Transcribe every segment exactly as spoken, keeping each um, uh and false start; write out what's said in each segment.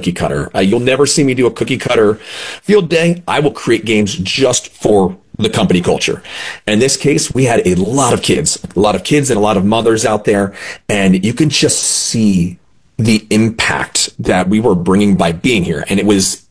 cookie cutter. Uh, you'll never see me do a cookie cutter field day. I will create games just for the company culture. In this case, we had a lot of kids, a lot of kids and a lot of mothers out there. And you can just see the impact that we were bringing by being here. And it was,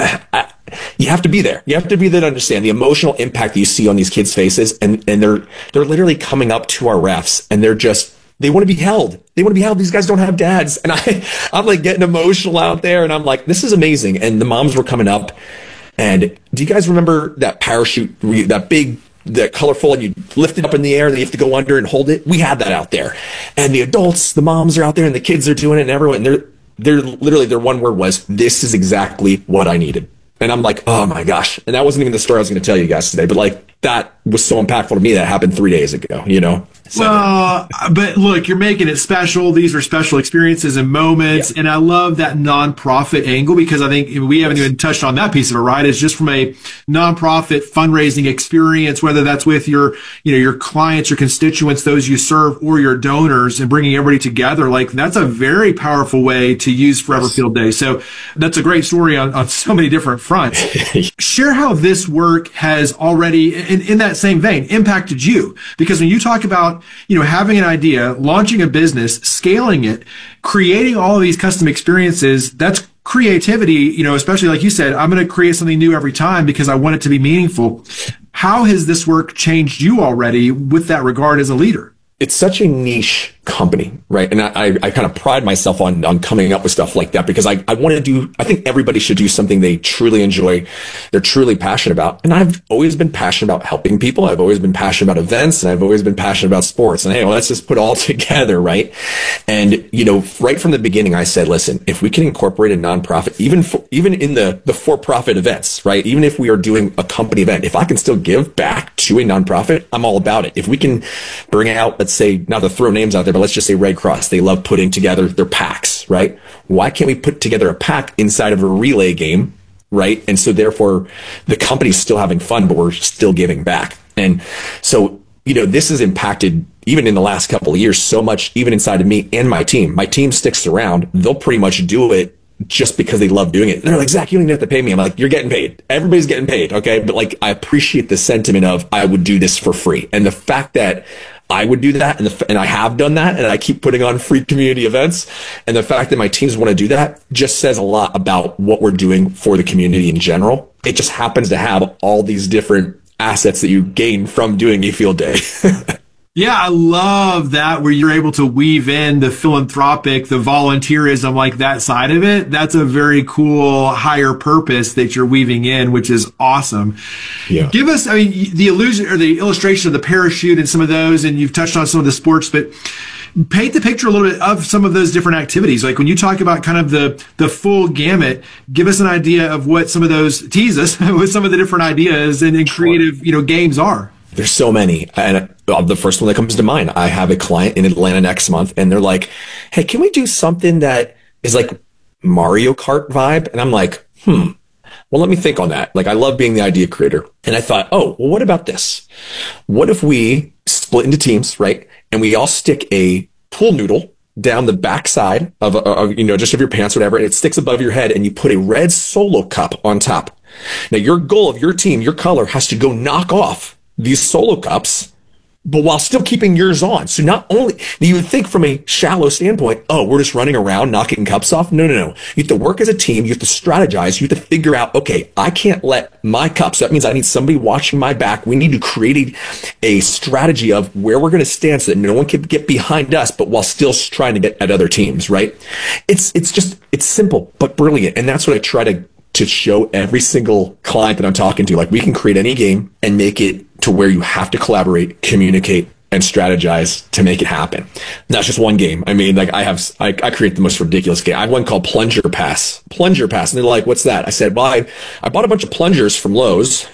you have to be there. You have to be there to understand the emotional impact that you see on these kids' faces. And, and they're, they're literally coming up to our refs and they're just, they want to be held. They want to be held. These guys don't have dads. And I, I'm like getting emotional out there and I'm like, this is amazing. And the moms were coming up. And do you guys remember that parachute, that big, that colorful, and you lift it up in the air, and you have to go under and hold it? We had that out there. And the adults, the moms are out there, and the kids are doing it, and everyone, and they're, they're literally, their one word was, this is exactly what I needed. And I'm like, oh my gosh. And that wasn't even the story I was going to tell you guys today, but like, that was so impactful to me. That happened three days ago, you know? So, well, but look, you're making it special. These are special experiences and moments. Yeah. And I love that nonprofit angle because I think we haven't even touched on that piece of it, right? It's just from a nonprofit fundraising experience, whether that's with your, you know, your clients, your constituents, those you serve, or your donors, and bringing everybody together. Like, that's a very powerful way to use Forever Field Day. So that's a great story on, on so many different fronts. Share how this work has already, in, in that same vein, impacted you. Because when you talk about, you know, having an idea, launching a business, scaling it, creating all of these custom experiences, that's creativity, you know, especially like you said, I'm going to create something new every time because I want it to be meaningful. How has this work changed you already with that regard as a leader? It's such a niche company, right? And I, I, I kind of pride myself on, on coming up with stuff like that because I, I want to do, I think everybody should do something they truly enjoy, they're truly passionate about. And I've always been passionate about helping people. I've always been passionate about events and I've always been passionate about sports. And hey, well, let's just put it all together, right? And, you know, right from the beginning, I said, listen, if we can incorporate a nonprofit, even for, even in the, the for-profit events, right? Even if we are doing a company event, if I can still give back to a nonprofit, I'm all about it. If we can bring out, let's say, not to throw names out there, but let's just say Red Cross. They love putting together their packs, right? Why can't we put together a pack inside of a relay game, right? And so therefore the company's still having fun, but we're still giving back. And so, you know, this has impacted even in the last couple of years so much, even inside of me and my team. My team sticks around. They'll pretty much do it just because they love doing it. They're like, Zach, you don't even have to pay me. I'm like, you're getting paid. Everybody's getting paid. Okay. But like, I appreciate the sentiment of I would do this for free. And the fact that I would do that, and, the, and I have done that, and I keep putting on free community events. And the fact that my teams want to do that just says a lot about what we're doing for the community in general. It just happens to have all these different assets that you gain from doing a field day. Yeah, I love that where you're able to weave in the philanthropic, the volunteerism, like that side of it. That's a very cool higher purpose that you're weaving in, which is awesome. Yeah. Give us, I mean, the illusion or the illustration of the parachute and some of those, and you've touched on some of the sports, but paint the picture a little bit of some of those different activities. Like when you talk about kind of the, the full gamut, give us an idea of what some of those, tease us with some of the different ideas and, and creative, you know, games are. There's so many. And uh, the first one that comes to mind, I have a client in Atlanta next month and they're like, hey, can we do something that is like Mario Kart vibe? And I'm like, hmm, well, let me think on that. Like, I love being the idea creator. And I thought, oh, well, what about this? What if we split into teams, right? And we all stick a pool noodle down the backside of, of, you know, just of your pants, whatever, and it sticks above your head and you put a red Solo cup on top. Now, your goal of your team, your color has to go knock off these Solo cups, but while still keeping yours on. So not only, you would think from a shallow standpoint, oh, we're just running around knocking cups off. No, no, no. You have to work as a team. You have to strategize. You have to figure out, okay, I can't let my cups, so that means I need somebody watching my back. We need to create a, a strategy of where we're going to stand so that no one can get behind us, but while still trying to get at other teams, right? It's, it's just, it's simple, but brilliant. And that's what I try to to show every single client that I'm talking to. Like, we can create any game and make it to where you have to collaborate, communicate, and strategize to make it happen. That's just one game. I mean, like, I have, I, I create the most ridiculous game. I have one called Plunger Pass. Plunger Pass. And they're like, what's that? I said, well, I, I bought a bunch of plungers from Lowe's.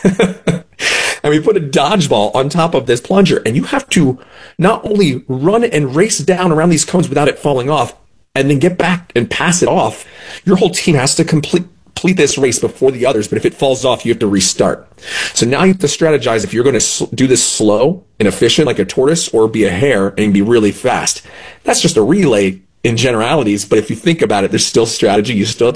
And we put a dodgeball on top of this plunger. And you have to not only run and race down around these cones without it falling off, and then get back and pass it off. Your whole team has to complete complete this race before the others, but if it falls off, you have to restart. So now you have to strategize if you're going to do this slow and efficient like a tortoise or be a hare and be really fast. That's just a relay in generalities, but if you think about it, there's still strategy. You still have